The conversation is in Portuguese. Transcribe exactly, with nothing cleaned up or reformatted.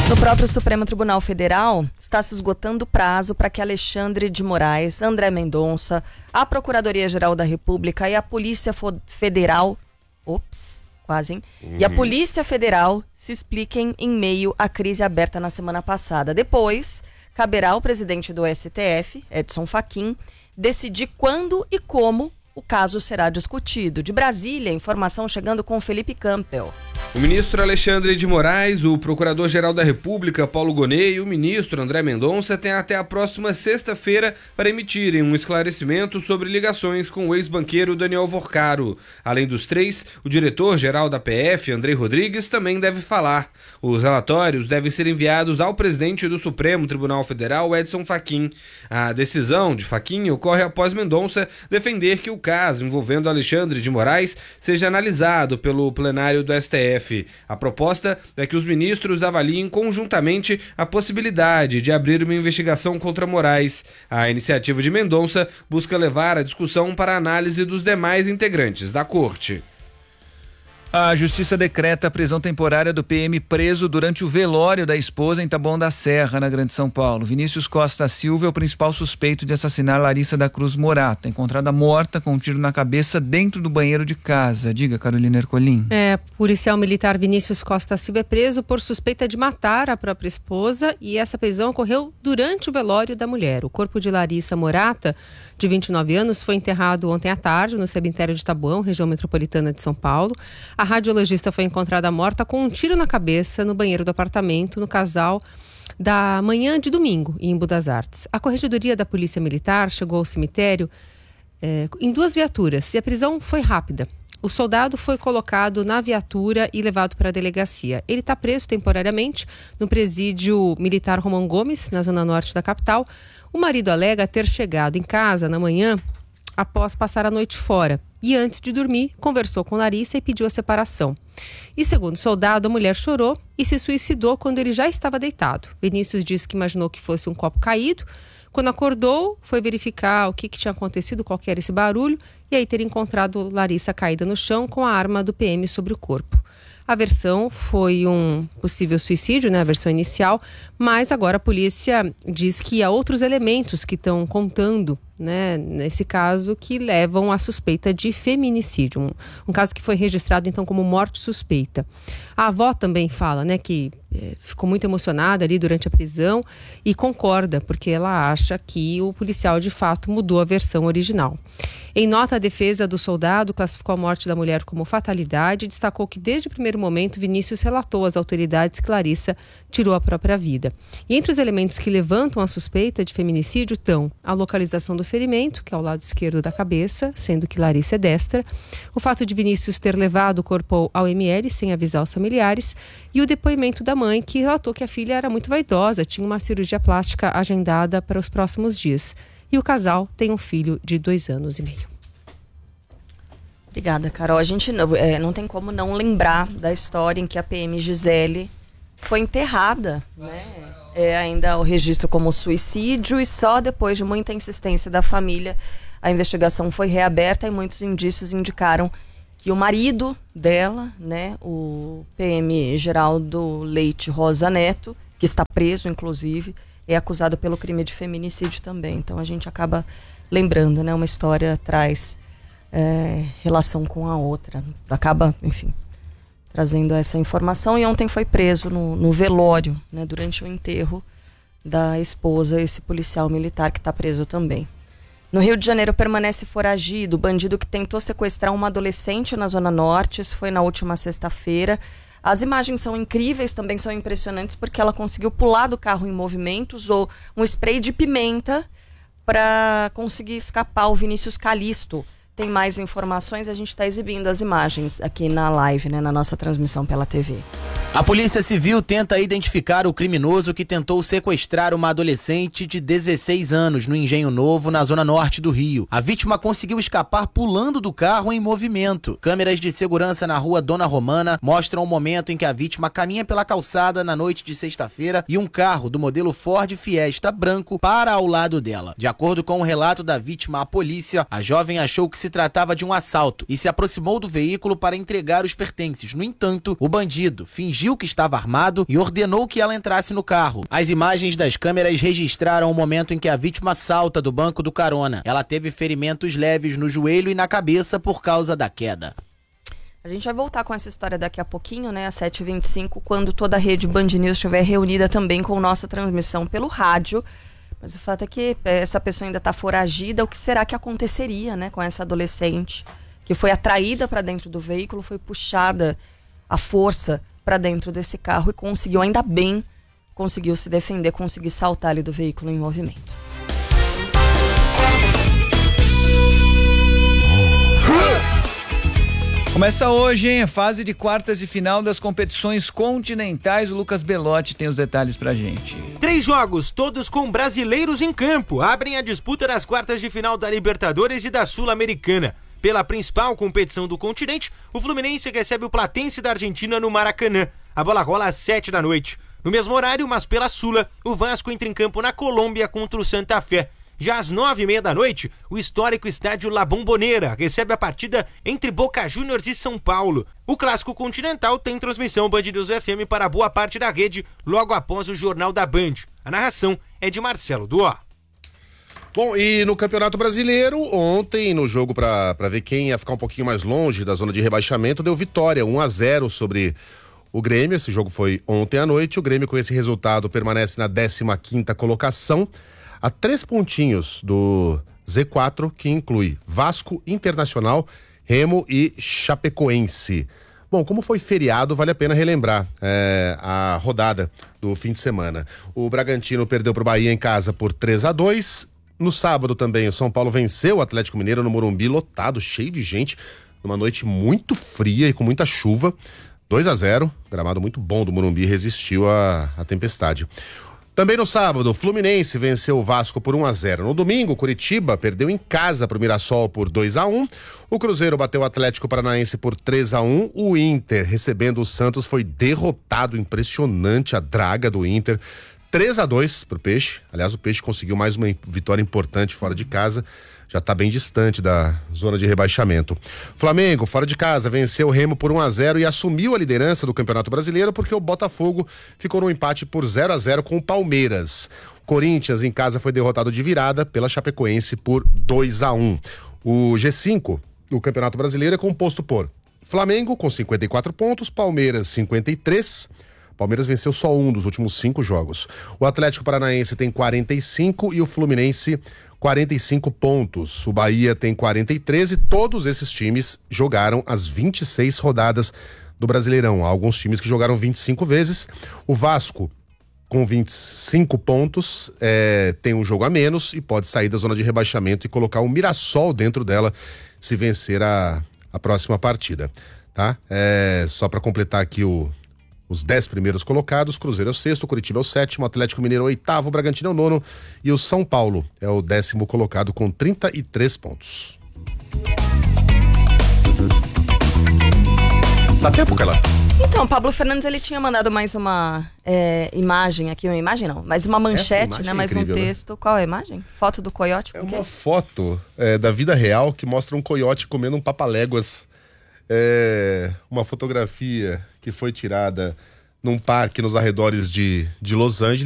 No próprio Supremo Tribunal Federal, está se esgotando o prazo para que Alexandre de Moraes, André Mendonça, a Procuradoria-Geral da República e a Polícia Federal, ops, quase, hein? Uhum. E a Polícia Federal se expliquem em meio à crise aberta na semana passada. Depois, caberá ao presidente do S T F, Edson Fachin, decidir quando e como o caso será discutido. De Brasília, informação chegando com Felipe Campbell. O ministro Alexandre de Moraes, o procurador-geral da República, Paulo Gonet, e o ministro André Mendonça têm até a próxima sexta-feira para emitirem um esclarecimento sobre ligações com o ex-banqueiro Daniel Vorcaro. Além dos três, o diretor-geral da P F, Andrei Rodrigues, também deve falar. Os relatórios devem ser enviados ao presidente do Supremo Tribunal Federal, Edson Fachin. A decisão de Fachin ocorre após Mendonça defender que o caso envolvendo Alexandre de Moraes seja analisado pelo plenário do S T F. A proposta é que os ministros avaliem conjuntamente a possibilidade de abrir uma investigação contra Moraes. A iniciativa de Mendonça busca levar a discussão para a análise dos demais integrantes da corte. A justiça decreta a prisão temporária do P M preso durante o velório da esposa em Taboão da Serra, na Grande São Paulo. Vinícius Costa Silva é o principal suspeito de assassinar Larissa da Cruz Morato, encontrada morta com um tiro na cabeça dentro do banheiro de casa. Diga, Carolina Ercolim. É, policial militar Vinícius Costa Silva é preso por suspeita de matar a própria esposa, e essa prisão ocorreu durante o velório da mulher. O corpo de Larissa Morata, de vinte e nove anos, foi enterrado ontem à tarde no cemitério de Taboão, região metropolitana de São Paulo. A radiologista foi encontrada morta com um tiro na cabeça no banheiro do apartamento, no casal da manhã de domingo, em Embu das Artes. A Corregedoria da Polícia Militar chegou ao cemitério eh, em duas viaturas e a prisão foi rápida. O soldado foi colocado na viatura e levado para a delegacia. Ele está preso temporariamente no presídio militar Romão Gomes, na zona norte da capital. O marido alega ter chegado em casa na manhã após passar a noite fora e, antes de dormir, conversou com Larissa e pediu a separação. E, segundo o soldado, a mulher chorou e se suicidou quando ele já estava deitado. Vinícius disse que imaginou que fosse um copo caído. Quando acordou, foi verificar o que, que tinha acontecido, qual que era esse barulho, e aí ter encontrado Larissa caída no chão com a arma do P M sobre o corpo. A versão foi um possível suicídio, né, a versão inicial, mas agora a polícia diz que há outros elementos que estão contando, né, nesse caso, que levam à suspeita de feminicídio. Um, um caso que foi registrado, então, como morte suspeita. A avó também fala, né, que é, ficou muito emocionada ali durante a prisão e concorda, porque ela acha que o policial, de fato, mudou a versão original. Em nota, a defesa do soldado classificou a morte da mulher como fatalidade e destacou que, desde o primeiro momento, Vinícius relatou às autoridades que Larissa tirou a própria vida. E entre os elementos que levantam a suspeita de feminicídio estão a localização do ferimento, que é ao lado esquerdo da cabeça, sendo que Larissa é destra, o fato de Vinícius ter levado o corpo ao M L sem avisar os familiares e o depoimento da mãe, que relatou que a filha era muito vaidosa, tinha uma cirurgia plástica agendada para os próximos dias. E o casal tem um filho de dois anos e meio. Obrigada, Carol. A gente não, é, não tem como não lembrar da história em que a P M Gisele foi enterrada, né? É ainda o registro como suicídio e só depois de muita insistência da família a investigação foi reaberta e muitos indícios indicaram que o marido dela, né, o P M Geraldo Leite Rosa Neto, que está preso inclusive, é acusado pelo crime de feminicídio também. Então a gente acaba lembrando, né? Uma história traz é, relação com a outra. Acaba, enfim, trazendo essa informação. E ontem foi preso no, no velório, né? Durante o enterro da esposa, esse policial militar que está preso também. No Rio de Janeiro permanece foragido o bandido que tentou sequestrar uma adolescente na Zona Norte. Isso foi na última sexta-feira. As imagens são incríveis, também são impressionantes, porque ela conseguiu pular do carro em movimento, usou um spray de pimenta para conseguir escapar. O Vinícius Calixto tem mais informações, a gente está exibindo as imagens aqui na live, né, na nossa transmissão pela T V. A Polícia Civil tenta identificar o criminoso que tentou sequestrar uma adolescente de dezesseis anos no Engenho Novo, na zona norte do Rio. A vítima conseguiu escapar pulando do carro em movimento. Câmeras de segurança na rua Dona Romana mostram o momento em que a vítima caminha pela calçada na noite de sexta-feira e um carro do modelo Ford Fiesta branco para ao lado dela. De acordo com o relato da vítima à polícia, a jovem achou que se se tratava de um assalto e se aproximou do veículo para entregar os pertences. No entanto, o bandido fingiu que estava armado e ordenou que ela entrasse no carro. As imagens das câmeras registraram o momento em que a vítima salta do banco do carona. Ela teve ferimentos leves no joelho e na cabeça por causa da queda. A gente vai voltar com essa história daqui a pouquinho, né, às sete e vinte e cinco, quando toda a rede Band News estiver reunida também com nossa transmissão pelo rádio. Mas o fato é que essa pessoa ainda está foragida. O que será que aconteceria, né, com essa adolescente que foi atraída para dentro do veículo, foi puxada à força para dentro desse carro e conseguiu, ainda bem, conseguiu se defender, conseguiu saltar ali do veículo em movimento. Começa hoje, hein? A fase de quartas de final das competições continentais. O Lucas Belotti tem os detalhes pra gente. Três jogos, todos com brasileiros em campo, abrem a disputa das quartas de final da Libertadores e da Sul-Americana. Pela principal competição do continente, o Fluminense recebe o Platense da Argentina no Maracanã. A bola rola às sete da noite. No mesmo horário, mas pela Sula, o Vasco entra em campo na Colômbia contra o Santa Fé. Já às nove e meia da noite, o histórico estádio La Bombonera recebe a partida entre Boca Juniors e São Paulo. O clássico continental tem transmissão Band News F M para boa parte da rede, logo após o Jornal da Band. A narração é de Marcelo Duó. Bom, e no Campeonato Brasileiro, ontem, no jogo para ver quem ia ficar um pouquinho mais longe da zona de rebaixamento, deu vitória, um a zero sobre o Grêmio. Esse jogo foi ontem à noite. O Grêmio, com esse resultado, permanece na décima quinta colocação, a três pontinhos do Z quatro, que inclui Vasco, Internacional, Remo e Chapecoense. Bom, como foi feriado, vale a pena relembrar é, a rodada do fim de semana. O Bragantino perdeu para o Bahia em casa por três a dois. No sábado também o São Paulo venceu o Atlético Mineiro no Morumbi, lotado, cheio de gente, numa noite muito fria e com muita chuva. dois a zero, gramado muito bom do Morumbi, resistiu à, à tempestade. Também no sábado, o Fluminense venceu o Vasco por um a zero. No domingo, Curitiba perdeu em casa para o Mirassol por dois a um. O Cruzeiro bateu o Atlético Paranaense por três a um. O Inter, recebendo o Santos, foi derrotado. Impressionante a draga do Inter. três a dois para o Peixe. Aliás, o Peixe conseguiu mais uma vitória importante fora de casa. Já está bem distante da zona de rebaixamento. Flamengo, fora de casa, venceu o Remo por um a zero e assumiu a liderança do Campeonato Brasileiro, porque o Botafogo ficou no empate por zero a zero com o Palmeiras. O Corinthians, em casa, foi derrotado de virada pela Chapecoense por dois a um. O G cinco do Campeonato Brasileiro é composto por Flamengo, com cinquenta e quatro pontos, Palmeiras, cinquenta e três. Palmeiras venceu só um dos últimos cinco jogos. O Atlético Paranaense tem quarenta e cinco e o Fluminense quarenta e cinco pontos. O Bahia tem quarenta e três e todos esses times jogaram as vinte e seis rodadas do Brasileirão. Há alguns times que jogaram vinte e cinco vezes. O Vasco, com vinte e cinco pontos, é, tem um jogo a menos e pode sair da zona de rebaixamento e colocar o Mirassol dentro dela se vencer a, a próxima partida. Tá? É, só para completar aqui o Os dez primeiros colocados: Cruzeiro é o sexto, Curitiba é o sétimo, Atlético Mineiro é o oitavo, Bragantino é o nono e o São Paulo é o décimo colocado com trinta e três pontos. Dá tempo, Carla? Então, Pablo Fernandes, ele tinha mandado mais uma é, imagem aqui, uma imagem não, mais uma manchete, né, mais é incrível, um texto. Né? Qual é a imagem? Foto do coiote? É uma foto é, da vida real que mostra um coiote comendo um papaléguas. É uma fotografia que foi tirada num parque nos arredores de, de Los Angeles.